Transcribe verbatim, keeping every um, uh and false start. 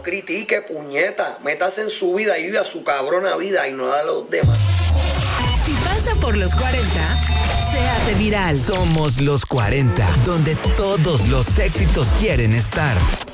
critique, puñeta. Métase en su vida y vive a su cabrona vida y no la de los demás. Si pasa por los cuarenta, se hace viral. Somos los cuarenta, donde todos los éxitos quieren estar.